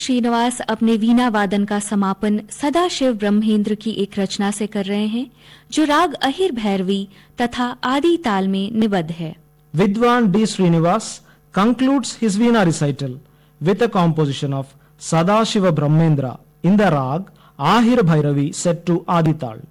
श्रीनिवास अपने वीणा वादन का समापन सदाशिव ब्रह्मेंद्र की एक रचना से कर रहे हैं जो राग अहिर भैरवी तथा आदि ताल में निबद्ध है। Vidwan D. Srinivas concludes his Veena recital with a composition of Sadashiva Brahmendra in the rag Ahir Bhairavi set to Adital.